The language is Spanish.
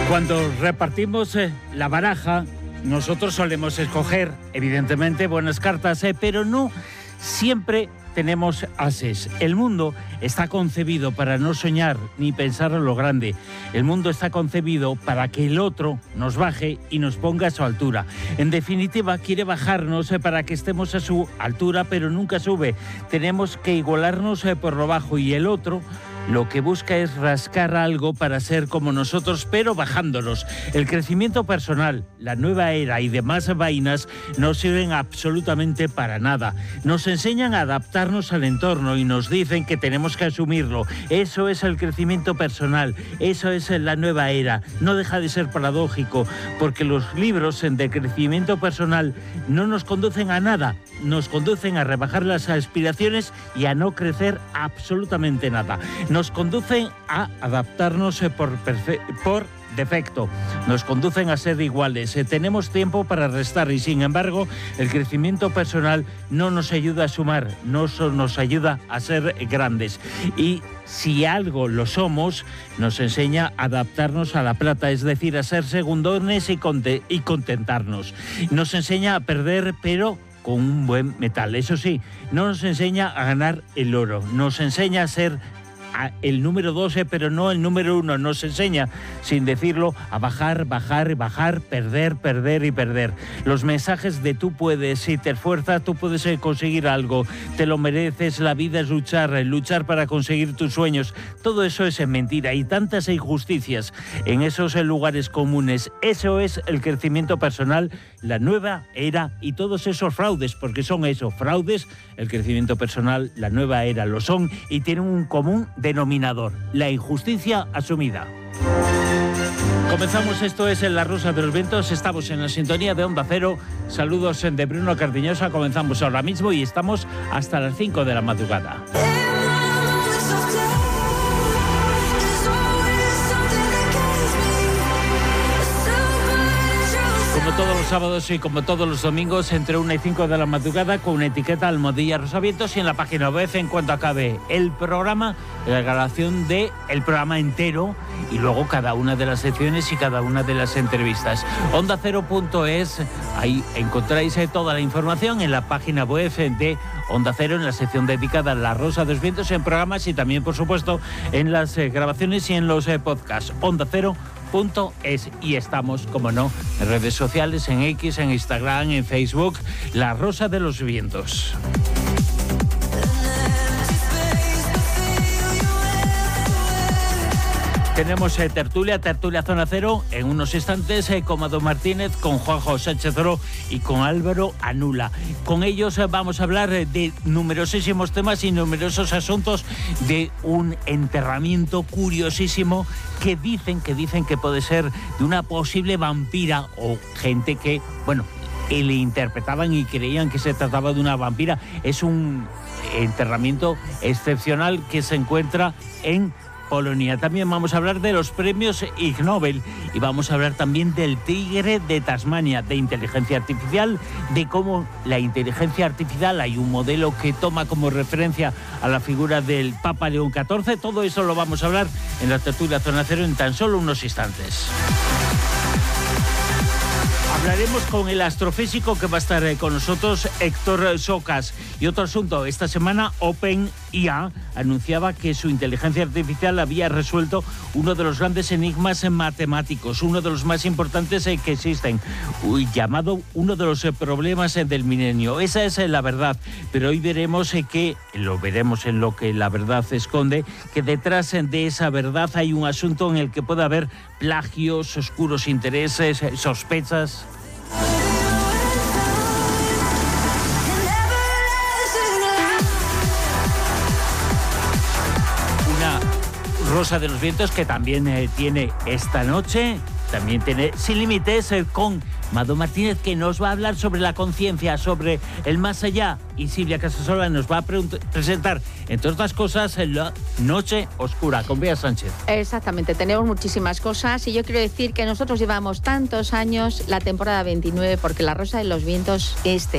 Cuando repartimos la baraja, nosotros solemos escoger, evidentemente, buenas cartas, pero no siempre tenemos ases. El mundo está concebido para no soñar ni pensar en lo grande. El mundo está concebido para que el otro nos baje y nos ponga a su altura. En definitiva, quiere bajarnos para que estemos a su altura, pero nunca sube. Tenemos que igualarnos por lo bajo y el otro lo que busca es rascar algo para ser como nosotros, pero bajándonos. El crecimiento personal, la nueva era y demás vainas no sirven absolutamente para nada. Nos enseñan a adaptarnos al entorno y nos dicen que tenemos que asumirlo. Eso es el crecimiento personal, eso es la nueva era. No deja de ser paradójico, porque los libros de crecimiento personal no nos conducen a nada, nos conducen a rebajar las aspiraciones y a no crecer absolutamente nada. Nos conducen a adaptarnos por defecto, nos conducen a ser iguales. Tenemos tiempo para restar y, sin embargo, el crecimiento personal no nos ayuda a sumar, no nos ayuda a ser grandes. Y si algo lo somos, nos enseña a adaptarnos a la plata, es decir, a ser segundones y contentarnos. Nos enseña a perder, pero con un buen metal. Eso sí, no nos enseña a ganar el oro, nos enseña a ser el número 12, pero no el número 1. Nos enseña, sin decirlo, a bajar, perder y perder. Los mensajes de tú puedes, si te esfuerzas, tú puedes conseguir algo, te lo mereces, la vida es luchar para conseguir tus sueños. Todo eso es mentira y tantas injusticias en esos lugares comunes. Eso es el crecimiento personal, la nueva era y todos esos fraudes, porque son eso, fraudes. El crecimiento personal, la nueva era lo son y tienen un común denominador, la injusticia asumida. Comenzamos, esto es en La Rosa de los Vientos, estamos en la sintonía de Onda Cero. Saludos de Bruno Cardeñosa, comenzamos ahora mismo y estamos hasta las 5 de la madrugada. Como todos los sábados y como todos los domingos, entre 1 y 5 de la madrugada, con una etiqueta Almohadilla Rosavientos, y en la página web, en cuanto acabe el programa, la grabación del programa entero y luego cada una de las secciones y cada una de las entrevistas. OndaCero.es, ahí encontráis toda la información en la página web de Onda Cero, en la sección dedicada a La Rosa de los Vientos, en programas y también, por supuesto, en las grabaciones y en los podcasts. OndaCero.es, y estamos, como no, en redes sociales, en X, en Instagram, en Facebook, La Rosa de los Vientos. Tenemos tertulia Zona Cero en unos instantes con Mado Martínez, con Juanjo Sánchez Oro y con Álvaro Anula. Con ellos vamos a hablar de numerosísimos temas y numerosos asuntos, de un enterramiento curiosísimo que dicen que puede ser de una posible vampira, o gente que, bueno, le interpretaban y creían que se trataba de una vampira. Es un enterramiento excepcional que se encuentra en Polonia. También vamos a hablar de los premios Ig Nobel y vamos a hablar también del tigre de Tasmania, de inteligencia artificial, de cómo la inteligencia artificial, hay un modelo que toma como referencia a la figura del Papa León XIV. Todo eso lo vamos a hablar en la tertulia Zona Cero en tan solo unos instantes. Hablaremos con el astrofísico que va a estar con nosotros, Héctor Socas. Y otro asunto, esta semana OpenIA anunciaba que su inteligencia artificial había resuelto uno de los grandes enigmas matemáticos, uno de los más importantes que existen, llamado uno de los problemas del milenio. Esa es la verdad, pero hoy veremos veremos en lo que la verdad esconde, que detrás de esa verdad hay un asunto en el que puede haber plagios, oscuros intereses, sospechas. Rosa de los Vientos que también tiene esta noche, también tiene Sin Límites con Mado Martínez, que nos va a hablar sobre la conciencia, sobre el más allá, y Silvia Casasola nos va a presentar, entre otras cosas, La Noche Oscura con Bea Sánchez. Exactamente, tenemos muchísimas cosas y yo quiero decir que nosotros llevamos tantos años, la temporada 29, porque La Rosa de los Vientos